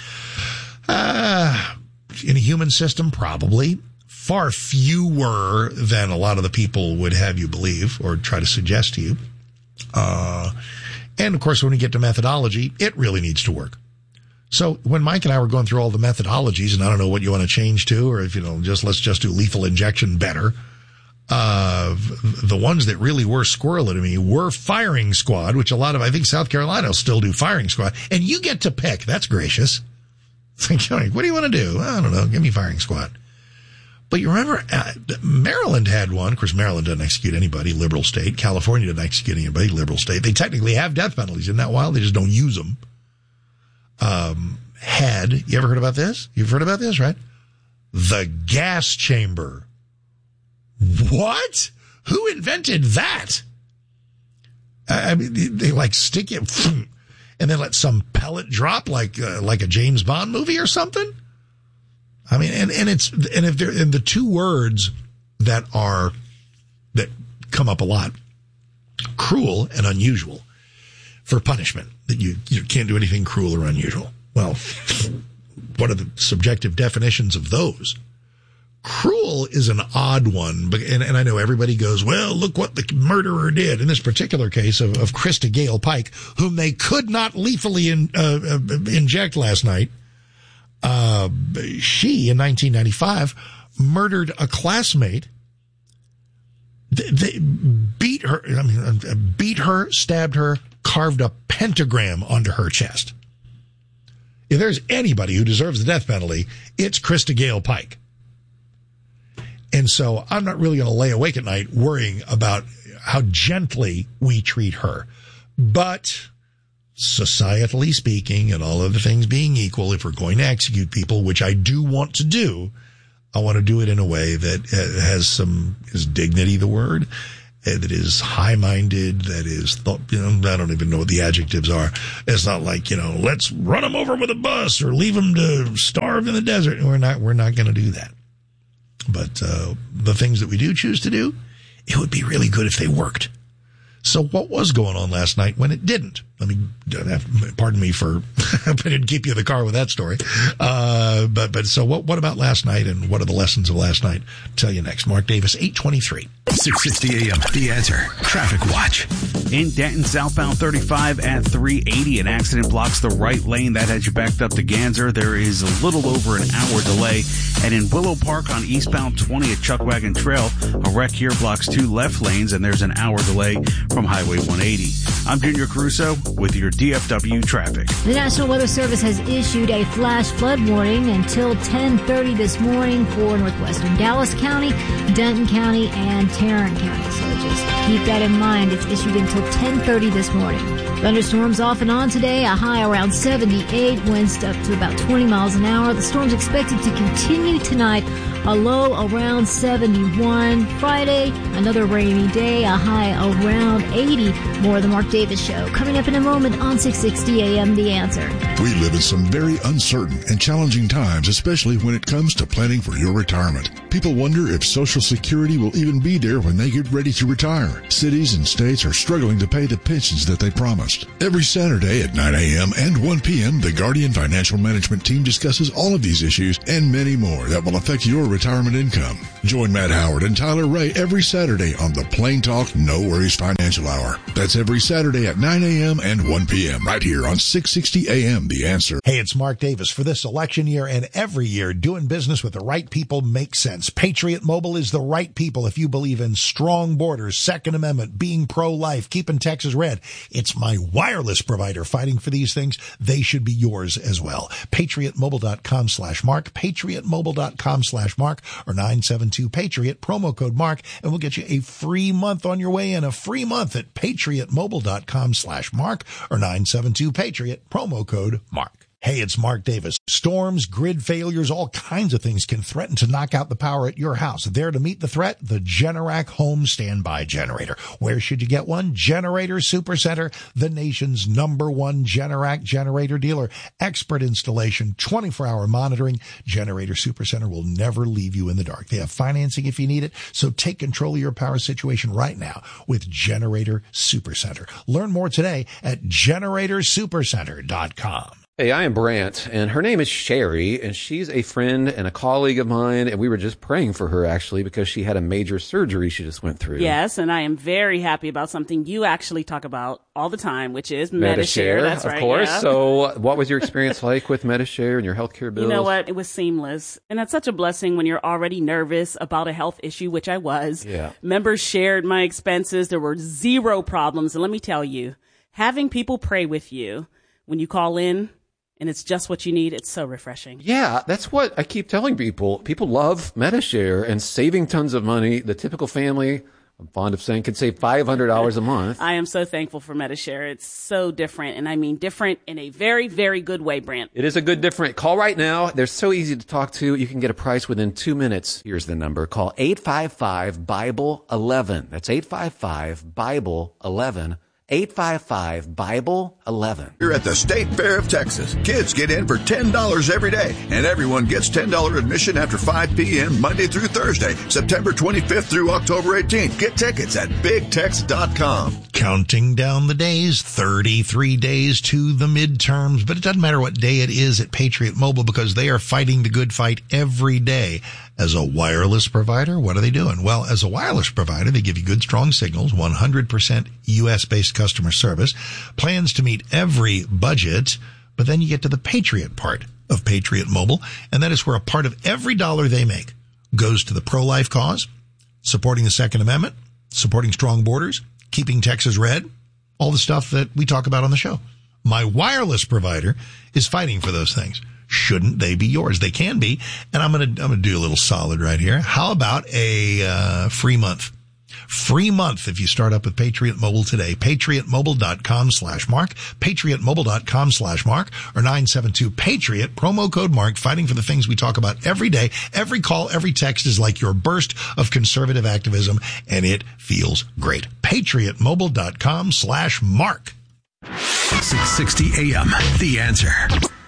uh, in a human system, probably far fewer than a lot of the people would have you believe or try to suggest to you. Uh, and of course, when we get to methodology, it really needs to work. So when Mike and I were going through all the methodologies, and I don't know what you want to change to, or if, you know, just let's just do lethal injection better. Uh, the ones that really were squirrely to me were firing squad, which a lot of, I think South Carolina will still do firing squad. And you get to pick. That's gracious. It's like, what do you want to do? I don't know. Give me firing squad. But you remember, uh, Maryland had one. Of course, Maryland doesn't execute anybody, liberal state. California doesn't execute anybody, liberal state. They technically have death penalties. Isn't that wild? They just don't use them. Um, had, you ever heard about this? You've heard about this, right? The gas chamber. What? Who invented that? I mean, they, they like stick it and then let some pellet drop like, uh, like a James Bond movie or something. I mean, and, and it's, and if there, and the two words that are, that come up a lot, cruel and unusual. For punishment, that you, you can't do anything cruel or unusual. Well, what are the subjective definitions of those? Cruel is an odd one, but, and, and I know everybody goes, well, look what the murderer did. In this particular case of, of Krista Gale Pike, whom they could not lethally in, uh, uh, inject last night, uh, she, in nineteen ninety-five, murdered a classmate They, they beat her, I mean, beat her, stabbed her, carved a pentagram onto her chest. If there's anybody who deserves the death penalty, it's Krista Gale Pike. And so I'm not really going to lay awake at night worrying about how gently we treat her. But societally speaking, and all other things being equal, if we're going to execute people, which I do want to do, I want to do it in a way that has some, is dignity the word? That is high-minded, that is, thought, you know, I don't even know what the adjectives are. It's not like, you know, let's run them over with a bus or leave them to starve in the desert. We're not, we're not going to do that. But, uh, the things that we do choose to do, it would be really good if they worked. So what was going on last night when it didn't? I mean, pardon me for, I didn't keep you in the car with that story. Uh, but, but so what, what about last night and what are the lessons of last night? I'll tell you next. Mark Davis, eight twenty-three. six sixty A M, The Answer. Traffic Watch. In Denton, southbound thirty-five at three eighty, an accident blocks the right lane. That has you backed up to Ganser. There is a little over an hour delay. And in Willow Park on eastbound twenty at Chuckwagon Trail, a wreck here blocks two left lanes, and there's an hour delay from Highway one eighty. I'm Junior Caruso with your D F W traffic. The National Weather Service has issued a flash flood warning until ten thirty this morning for northwestern Dallas County, Denton County, and Tarrant County. So just keep that in mind. It's issued until ten thirty this morning. Thunderstorms off and on today, a high around seventy-eight, winds up to about twenty miles an hour. The storm's expected to continue tonight, a low around seventy-one. Friday, another rainy day, a high around eighty. More of the Mark Davis Show coming up in a moment on six sixty A M The Answer. We live in some very uncertain and challenging times, especially when it comes to planning for your retirement. People wonder if Social Security will even be there when they get ready to retire. Cities and states are struggling to pay the pensions that they promised. Every Saturday at nine a.m. and one p.m., the Guardian Financial Management team discusses all of these issues and many more that will affect your retirement income. Join Matt Howard and Tyler Ray every Saturday on the Plain Talk No Worries Financial Hour. That's every Saturday at nine a.m. and one p.m. right here on six sixty A M The Answer. Hey, it's Mark Davis. For this election year and every year, doing business with the right people makes sense. Patriot Mobile is the right people if you believe in strong borders, Second Amendment, being pro-life, keeping Texas red. It's my wireless provider fighting for these things. They should be yours as well. PatriotMobile.com slash Mark, PatriotMobile.com slash Mark, or nine seven two Patriot, promo code Mark, and we'll get you a free month on your way in, a free month at PatriotMobile.com slash Mark, or nine seven two Patriot, promo code Mark. Hey, it's Mark Davis. Storms, grid failures, all kinds of things can threaten to knock out the power at your house. There to meet the threat, the Generac Home Standby Generator. Where should you get one? Generator Supercenter, the nation's number one Generac generator dealer. Expert installation, twenty-four hour monitoring. Generator Supercenter will never leave you in the dark. They have financing if you need it, so take control of your power situation right now with Generator Supercenter. Learn more today at generator supercenter dot com. Hey, I am Brant, and her name is Sherry, and she's a friend and a colleague of mine, and we were just praying for her, actually, because she had a major surgery she just went through. Yes, and I am very happy about something you actually talk about all the time, which is Medi-Share. That's of right, course. yeah. So what was your experience like with Medi-Share and your healthcare bills? You know what? It was seamless, and that's such a blessing when you're already nervous about a health issue, which I was. Yeah. Members shared my expenses. There were zero problems, and let me tell you, having people pray with you when you call in, and it's just what you need, it's so refreshing. Yeah, that's what I keep telling people. People love Medi-Share and saving tons of money. The typical family, I'm fond of saying, could save five hundred dollars a month. I am so thankful for Medi-Share. It's so different, and I mean different in a very, very good way, Brant. It is a good different. Call right now. They're so easy to talk to. You can get a price within two minutes. Here's the number. Call eight five five, Bible eleven. That's eight five five, Bible eleven. eight five five, Bible eleven. You're at the State Fair of Texas. Kids get in for ten dollars every day, and everyone gets ten dollars admission after five p.m. Monday through Thursday, September twenty-fifth through October eighteenth. Get tickets at big tex dot com. Counting down the days, thirty-three days to the midterms, but it doesn't matter what day it is at Patriot Mobile because they are fighting the good fight every day. As a wireless provider, what are they doing? Well, as a wireless provider, they give you good, strong signals, one hundred percent U S-based customer service, plans to meet every budget, but then you get to the Patriot part of Patriot Mobile, and that is where a part of every dollar they make goes to the pro-life cause, supporting the Second Amendment, supporting strong borders, keeping Texas red, all the stuff that we talk about on the show. My wireless provider is fighting for those things. Shouldn't they be yours? They can be. And I'm going to, I'm going to do a little solid right here. How about a, uh, free month? Free month if you start up with Patriot Mobile today. PatriotMobile.com slash Mark. PatriotMobile.com slash Mark or nine seven two Patriot. Promo code Mark. Fighting for the things we talk about every day. Every call, every text is like your burst of conservative activism, and it feels great. PatriotMobile.com slash Mark. six sixty A M. The Answer.